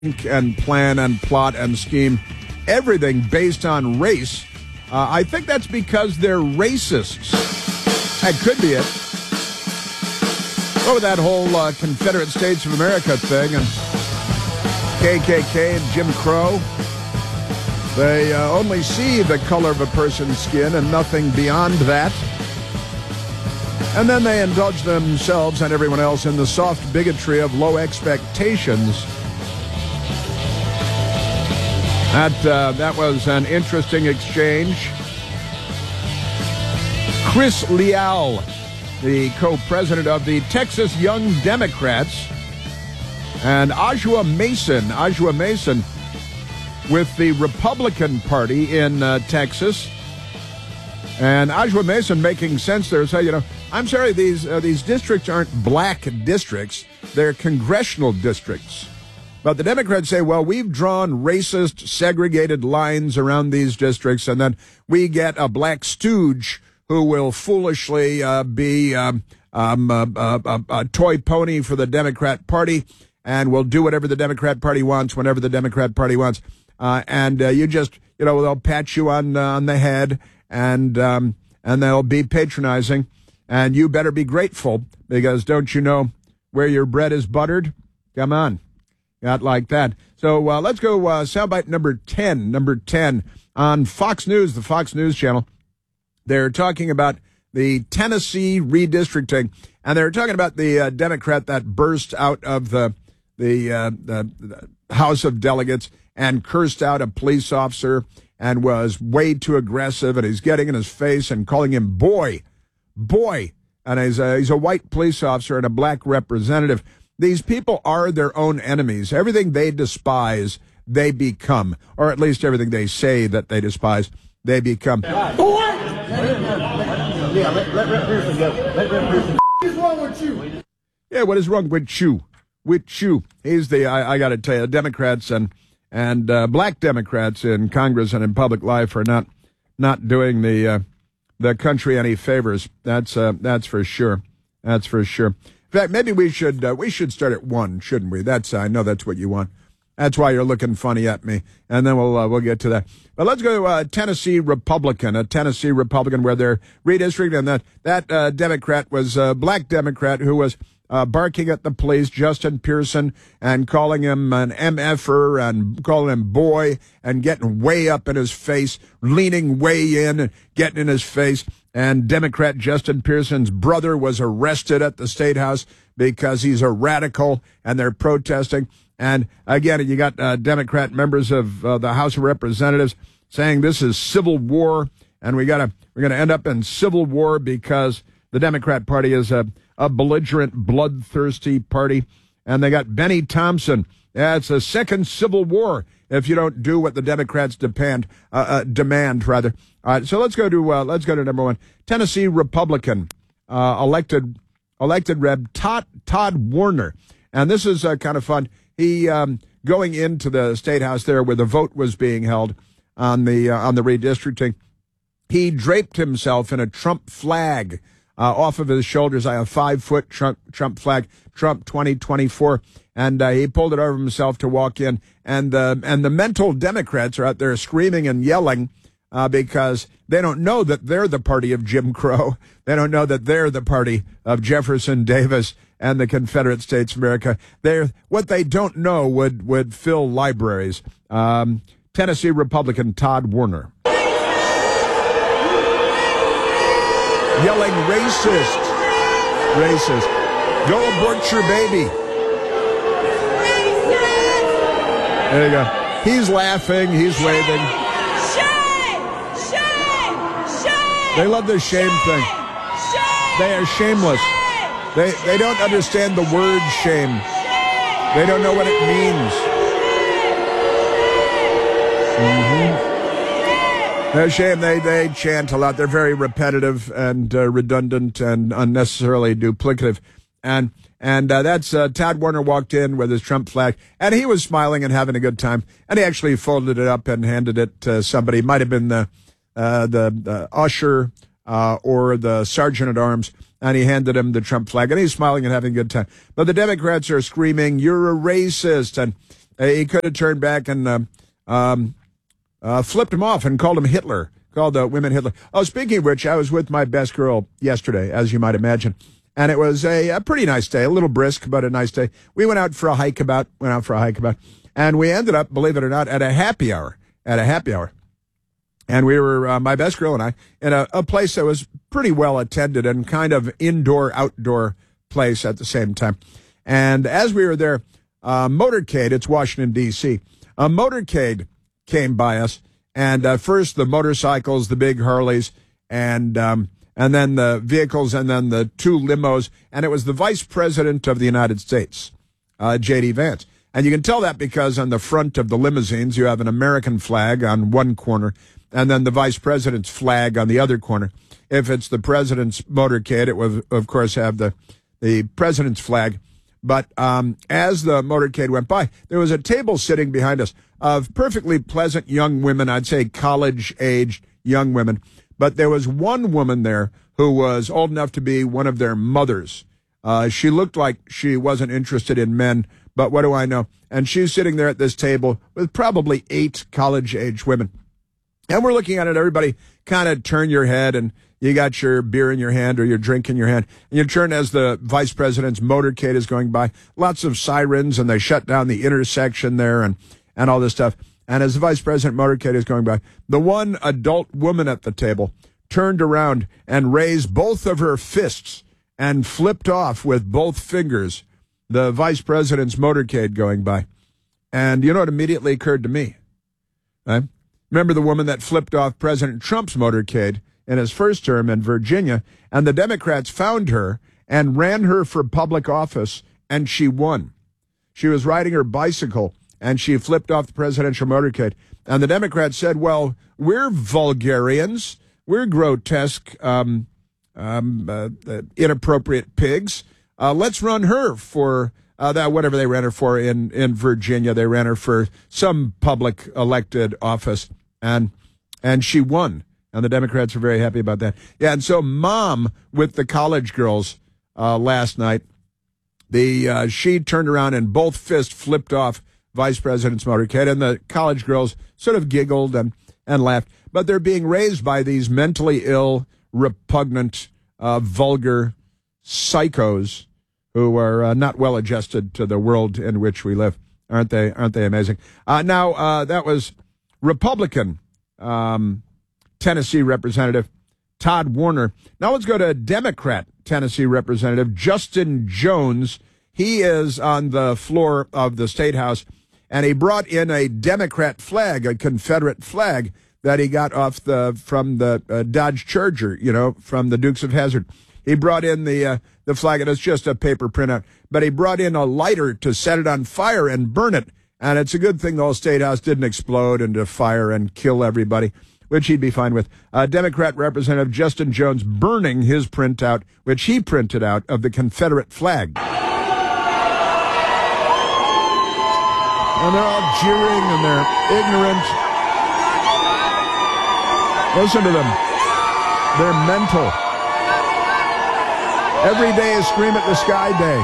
and plan and plot and scheme everything based on race. I think that's because they're racists. That could be it. Over that whole Confederate States of America thing and KKK and Jim Crow. They only see the color of a person's skin and nothing beyond that. And then they indulge themselves and everyone else in the soft bigotry of low expectations. That was an interesting exchange. Chris Leal, the co-president of the Texas Young Democrats, and Ajwa Mason with the Republican Party in Texas. And Ajwa Mason making sense there, say, I'm sorry, these districts aren't black districts, they're congressional districts. But the Democrats say, well, we've drawn racist, segregated lines around these districts, and then we get a black stooge who will foolishly be a toy pony for the Democrat Party and will do whatever the Democrat Party wants whenever the Democrat Party wants. And you just, they'll pat you on the head and they'll be patronizing. And you better be grateful because don't you know where your bread is buttered? Come on. Not like that. So let's go soundbite number 10. Number 10 on Fox News, the Fox News channel. They're talking about the Tennessee redistricting, and they're talking about the Democrat that burst out of the House of Delegates and cursed out a police officer and was way too aggressive, and he's getting in his face and calling him boy. And he's a white police officer and a black representative. These people are their own enemies. Everything they despise, they become. Or at least everything they say that they despise, they become. What is wrong with you? Yeah, what is wrong with you? With you. He's I got to tell you, Democrats and black Democrats in Congress and in public life are not doing the country any favors. That's for sure. That's for sure. In fact, maybe we should start at 1, shouldn't we? I know that's what you want. That's why you're looking funny at me, and then we'll get to that. But let's go to a Tennessee Republican where they're redistricting, and that Democrat was a black Democrat who was barking at the police, Justin Pearson, and calling him an MFer and calling him boy and getting way up in his face, leaning way in and getting in his face. And Democrat Justin Pearson's brother was arrested at the State House because he's a radical, and they're protesting. And again, you got Democrat members of the House of Representatives saying this is civil war, and we're gonna end up in civil war because the Democrat Party is a belligerent, bloodthirsty party. And they got Benny Thompson. Yeah, it's a second civil war if you don't do what the Democrats demand. All right, so let's go to number 1. Tennessee Republican elected Rep. Todd Warner, and this is kind of fun. He going into the State House there where the vote was being held on the redistricting. He draped himself in a Trump flag off of his shoulders. A 5-foot Trump flag, Trump 2024. And he pulled it over himself to walk in. And the mental Democrats are out there screaming and yelling because they don't know that they're the party of Jim Crow. They don't know that they're the party of Jefferson Davis and the Confederate States of America. What they don't know would fill libraries. Tennessee Republican Todd Warner. Yelling racist. Go abort your baby. There you go. He's laughing. He's waving. Shame! They love the shame thing. They are shameless. They don't understand the word shame. They don't know what it means. No shame. They chant a lot. They're very repetitive and redundant and unnecessarily duplicative. And that's Todd Warner walked in with his Trump flag, and he was smiling and having a good time. And he actually folded it up and handed it to somebody. It might have been the usher or the sergeant at arms, and he handed him the Trump flag, and he's smiling and having a good time. But the Democrats are screaming, "You're a racist!" He could have turned back and flipped him off and called him Hitler, called the women Hitler. Oh, speaking of which, I was with my best girl yesterday, as you might imagine, and it was a pretty nice day, a little brisk, but a nice day. We went out for a hike about, and we ended up, believe it or not, at a happy hour. And we were, my best girl and I, in a place that was pretty well attended and kind of indoor-outdoor place at the same time. And as we were there, motorcade, it's Washington, D.C., a motorcade came by us, and first the motorcycles, the big Harleys, and then the vehicles, and then the two limos, and it was the Vice President of the United States, J.D. Vance. And you can tell that because on the front of the limousines, you have an American flag on one corner, and then the Vice President's flag on the other corner. If it's the President's motorcade, it will, of course, have the President's flag. But as the motorcade went by, there was a table sitting behind us of perfectly pleasant young women, I'd say college-aged young women. But there was one woman there who was old enough to be one of their mothers. She looked like she wasn't interested in men, but what do I know? And she's sitting there at this table with probably 8 college-age women. And we're looking at it, everybody kind of turn your head, and you got your beer in your hand or your drink in your hand. And you turn as the Vice President's motorcade is going by. Lots of sirens, and they shut down the intersection there and all this stuff. And as the Vice President motorcade is going by, the one adult woman at the table turned around and raised both of her fists and flipped off with both fingers the Vice President's motorcade going by. And you know what immediately occurred to me? Right? Remember the woman that flipped off President Trump's motorcade in his first term in Virginia, and the Democrats found her and ran her for public office, and she won. She was riding her bicycle, and she flipped off the presidential motorcade. And the Democrats said, well, we're vulgarians. We're grotesque, inappropriate pigs. Let's run her for that, whatever they ran her for in Virginia. They ran her for some public elected office, and she won. And the Democrats are very happy about that. Yeah, and so Mom with the college girls last night, she turned around and both fists flipped off Vice President's motorcade, and the college girls sort of giggled and laughed. But they're being raised by these mentally ill, repugnant, vulgar psychos who are not well adjusted to the world in which we live. Aren't they amazing? Now, that was Republican Tennessee Representative Todd Warner. Now let's go to Democrat Tennessee Representative Justin Jones. He is on the floor of the State House, and he brought in a Democrat flag, a Confederate flag that he got from the Dodge Charger, from the Dukes of Hazzard. He brought in the flag, and it's just a paper printout, but he brought in a lighter to set it on fire and burn it. And it's a good thing the whole State House didn't explode into fire and kill everybody, which he'd be fine with. Democrat Representative Justin Jones burning his printout, which he printed out, of the Confederate flag. And they're all jeering and they're ignorant. Listen to them. They're mental. Every day is Scream at the Sky Day.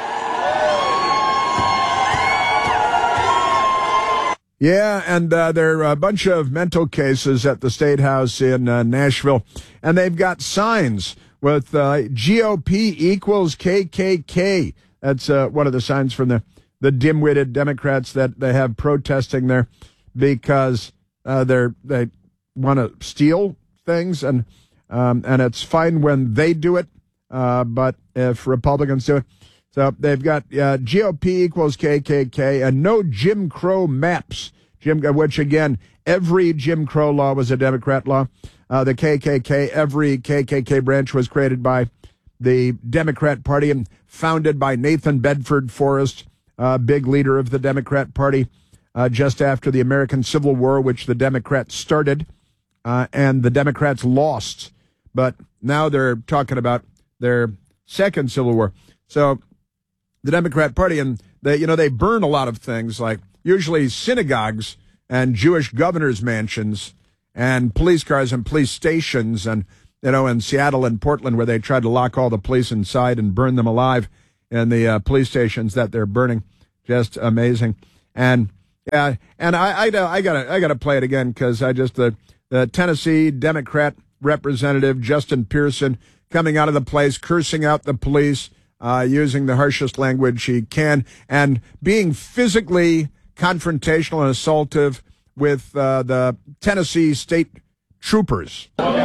Yeah, and there are a bunch of mental cases at the State House in Nashville, and they've got signs with GOP equals KKK. That's one of the signs from the dim-witted Democrats that they have protesting there because they want to steal things, and it's fine when they do it, but if Republicans do it. So they've got GOP equals KKK and no Jim Crow maps, which, again, every Jim Crow law was a Democrat law. The KKK, every KKK branch was created by the Democrat Party and founded by Nathan Bedford Forrest, big leader of the Democrat Party, just after the American Civil War, which the Democrats started, and the Democrats lost. But now they're talking about their second Civil War. So the Democrat Party, and they burn a lot of things, like usually synagogues and Jewish governors' mansions and police cars and police stations, and in Seattle and Portland, where they tried to lock all the police inside and burn them alive in the police stations that they're burning. Just amazing. And yeah, and I gotta play it again because the Tennessee Democrat representative Justin Pearson coming out of the place, cursing out the police, using the harshest language he can, and being physically confrontational and assaultive with the Tennessee state troopers.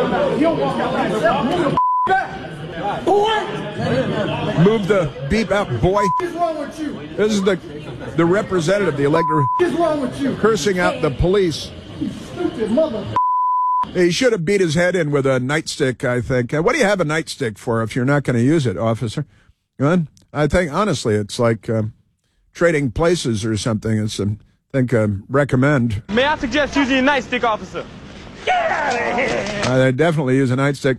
Move the beep out, boy. What's wrong with you? This is the representative, the elector, What's wrong with you? cursing out the police. Stupid mother. He should have beat his head in with a nightstick, I think. What do you have a nightstick for if you're not going to use it, officer? I think, honestly, it's like trading places or something. Recommend. May I suggest using a nightstick, officer? Get out of here! They definitely use a nightstick.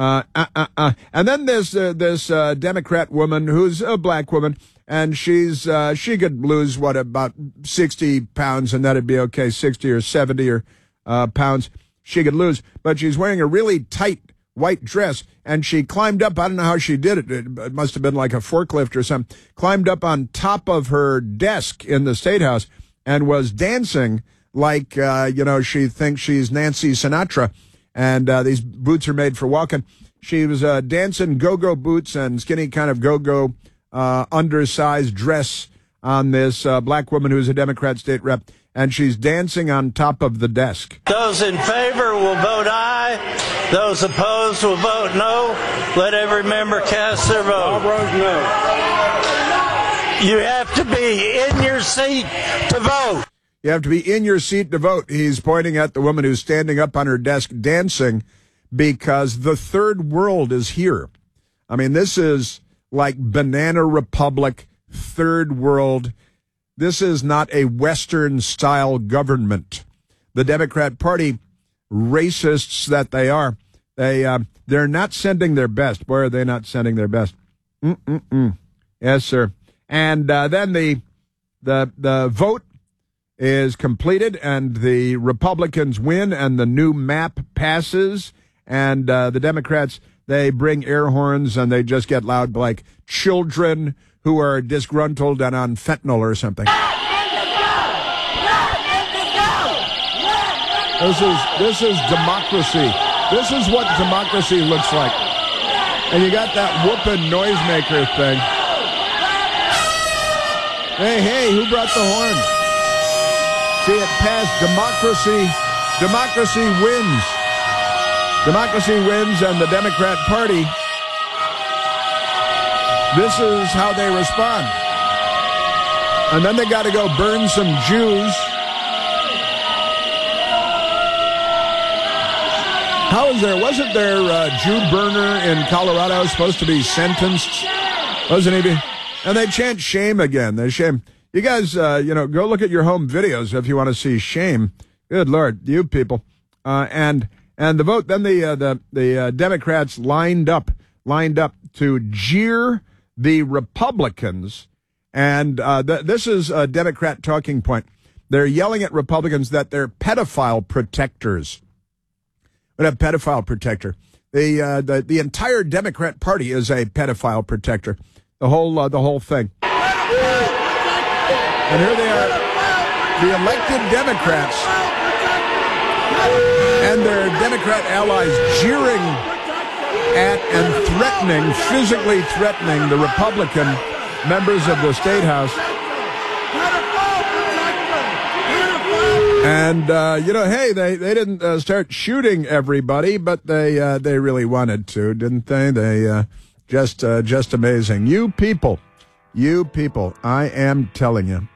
And then there's this Democrat woman who's a black woman, and she could lose, about 60 pounds, and that'd be okay, 60 or 70 or pounds she could lose. But she's wearing a really tight white dress, and she climbed up. I don't know how she did it. It must have been like a forklift or something. Climbed up on top of her desk in the State House and was dancing like, she thinks she's Nancy Sinatra. And these boots are made for walking. She was dancing go-go boots and skinny kind of go-go undersized dress on this black woman who's a Democrat state rep. And she's dancing on top of the desk. Those in favor will vote aye. Those opposed will vote no. Let every member cast their vote. No. You have to be in your seat to vote. You have to be in your seat to vote. He's pointing at the woman who's standing up on her desk dancing because the third world is here. I mean, this is like Banana Republic, third world. This is not a Western-style government. The Democrat Party, racists that they are, they're not sending their best. Boy, are they not sending their best. Yes, sir. And then the vote is completed, and the Republicans win, and the new map passes, and the Democrats, they bring air horns, and they just get loud like children who are disgruntled and on fentanyl or something. This is democracy. This is what democracy looks like. And you got that whooping noisemaker thing. Hey, who brought the horn? See, it passed. Democracy wins. Democracy wins, and the Democrat Party, this is how they respond. And then they got to go burn some Jews. Wasn't there a Jew burner in Colorado supposed to be sentenced? Wasn't he? And they chant shame again. They shame. You guys, go look at your home videos if you want to see shame. Good Lord, you people. And the vote, then the Democrats lined up to jeer the Republicans. And this is a Democrat talking point. They're yelling at Republicans that they're pedophile protectors. What a pedophile protector. The entire Democrat Party is a pedophile protector. The whole thing. And here they are, the elected Democrats and their Democrat allies jeering at and physically threatening the Republican members of the State House. And, hey, they didn't start shooting everybody, but they really wanted to, didn't they? They just amazing. You people, I am telling you.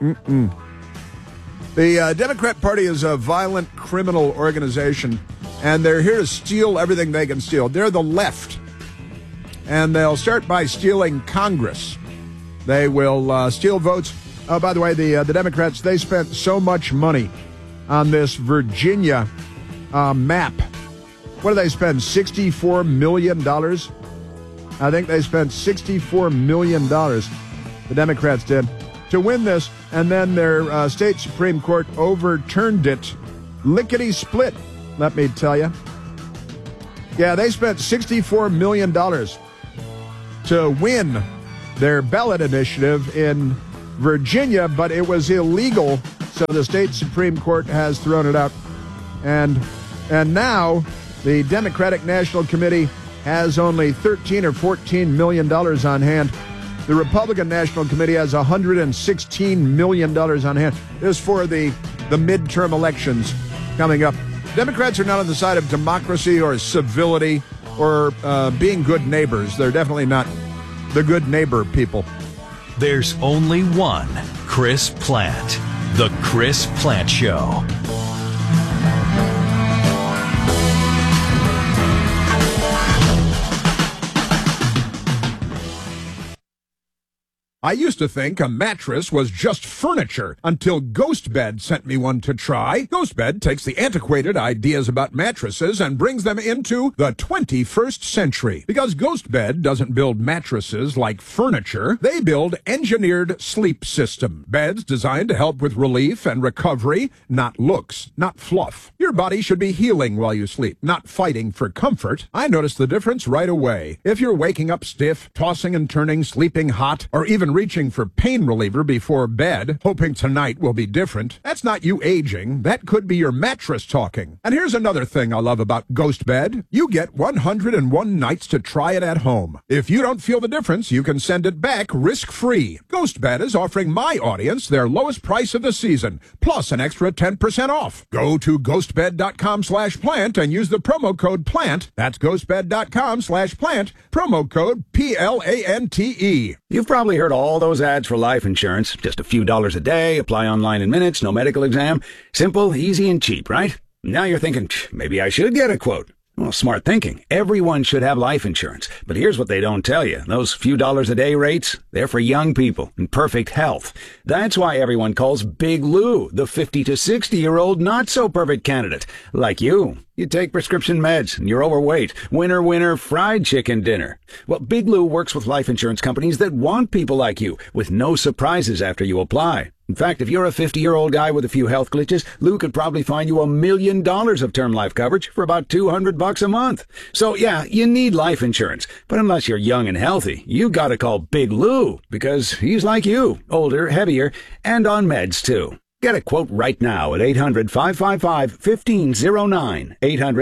The Democrat Party is a violent criminal organization, and they're here to steal everything they can steal. They're the left, and they'll start by stealing Congress. They will steal votes. Oh, by the way, the Democrats, they spent so much money on this Virginia map. What did they spend, $64 million? I think they spent $64 million, the Democrats did, to win this, and then their state Supreme Court overturned it lickety-split, let me tell you. Yeah, they spent $64 million to win their ballot initiative in Virginia, but it was illegal, so the state Supreme Court has thrown it out. And now the Democratic National Committee has only $13 or $14 million on hand. The Republican National Committee has $116 million on hand. This is for the midterm elections coming up. Democrats are not on the side of democracy or civility or being good neighbors. They're definitely not the good neighbor people. There's only one Chris Plante. The Chris Plante Show. I used to think a mattress was just furniture until GhostBed sent me one to try. GhostBed takes the antiquated ideas about mattresses and brings them into the 21st century. Because GhostBed doesn't build mattresses like furniture, they build engineered sleep system. Beds designed to help with relief and recovery, not looks, not fluff. Your body should be healing while you sleep, not fighting for comfort. I noticed the difference right away. If you're waking up stiff, tossing and turning, sleeping hot, or even reaching for pain reliever before bed, hoping tonight will be different, that's not you aging. That could be your mattress talking. And here's another thing I love about GhostBed. You get 101 nights to try it at home. If you don't feel the difference, you can send it back risk-free. GhostBed is offering my audience their lowest price of the season, plus an extra 10% off. Go to ghostbed.com/plant and use the promo code PLANT. That's ghostbed.com/plant, promo code PLANTE. You've probably heard all those ads for life insurance. Just a few dollars a day, apply online in minutes, no medical exam. Simple, easy, and cheap, right? Now you're thinking, maybe I should get a quote. Well, smart thinking. Everyone should have life insurance. But here's what they don't tell you. Those few dollars a day rates, they're for young people in perfect health. That's why everyone calls Big Lou the 50 to 60-year-old not-so-perfect candidate. Like you. You take prescription meds and you're overweight. Winner, winner, fried chicken dinner. Well, Big Lou works with life insurance companies that want people like you with no surprises after you apply. In fact, if you're a 50-year-old guy with a few health glitches, Lou could probably find you $1 million of term life coverage for about $200 a month. So yeah, you need life insurance. But unless you're young and healthy, you gotta call Big Lou because he's like you, older, heavier, and on meds too. Get a quote right now at 800-555-1509,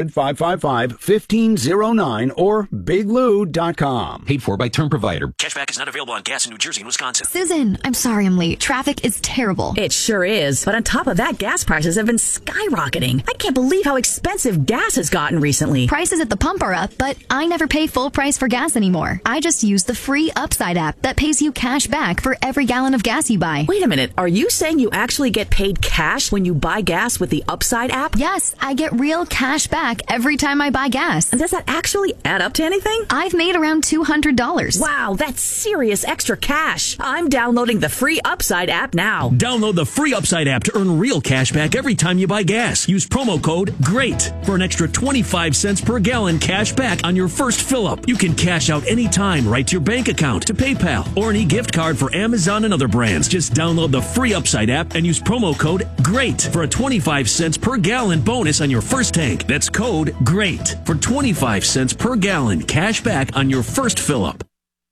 800-555-1509, or biglou.com. Paid for by term provider. Cashback is not available on gas in New Jersey and Wisconsin. Susan, I'm sorry I'm late. Traffic is terrible. It sure is. But on top of that, gas prices have been skyrocketing. I can't believe how expensive gas has gotten recently. Prices at the pump are up, but I never pay full price for gas anymore. I just use the free Upside app that pays you cash back for every gallon of gas you buy. Wait a minute. Are you saying you actually get paid cash when you buy gas with the Upside app? Yes, I get real cash back every time I buy gas. And does that actually add up to anything? I've made around $200. Wow, that's serious extra cash. I'm downloading the free Upside app now. Download the free Upside app to earn real cash back every time you buy gas. Use promo code GREAT for an extra 25 cents per gallon cash back on your first fill-up. You can cash out anytime right to your bank account, to PayPal, or an e-gift card for Amazon and other brands. Just download the free Upside app and use promo code GREAT for a 25 cents per gallon bonus on your first tank. That's code GREAT for 25 cents per gallon cash back on your first fill-up.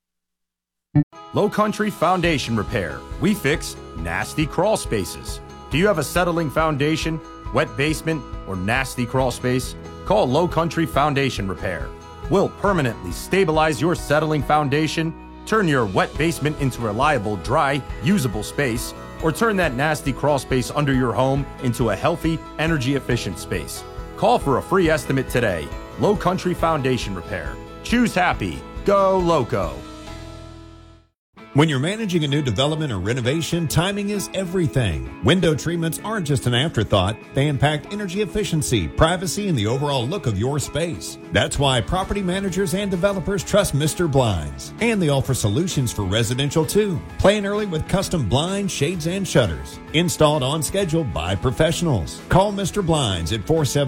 Low Country Foundation Repair. We fix nasty crawl spaces. Do you have a settling foundation, wet basement, or nasty crawl space? Call Low Country Foundation Repair. We'll permanently stabilize your settling foundation, turn your wet basement into a reliable, dry, usable space, or turn that nasty crawl space under your home into a healthy, energy-efficient space. Call for a free estimate today. Low Country Foundation Repair. Choose happy. Go Loco. When you're managing a new development or renovation, timing is everything. Window treatments aren't just an afterthought. They impact energy efficiency, privacy, and the overall look of your space. That's why property managers and developers trust Mr. Blinds. And they offer solutions for residential too. Plan early with custom blinds, shades, and shutters. Installed on schedule by professionals. Call Mr. Blinds at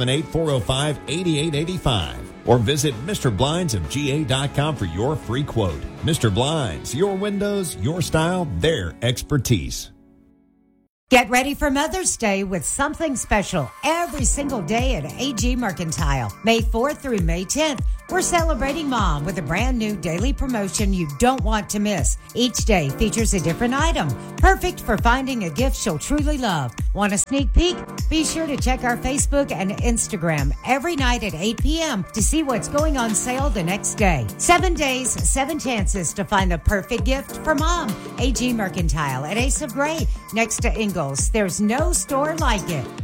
478-405-8885. Or visit MrBlindsofGA.com for your free quote. Mr. Blinds, your windows, your style, their expertise. Get ready for Mother's Day with something special every single day at AG Mercantile. May 4th through May 10th. We're celebrating Mom with a brand new daily promotion you don't want to miss. Each day features a different item, perfect for finding a gift she'll truly love. Want a sneak peek? Be sure to check our Facebook and Instagram every night at 8 p.m. to see what's going on sale the next day. 7 days, 7 chances to find the perfect gift for Mom. AG Mercantile at Ace of Gray next to Ingalls. There's no store like it.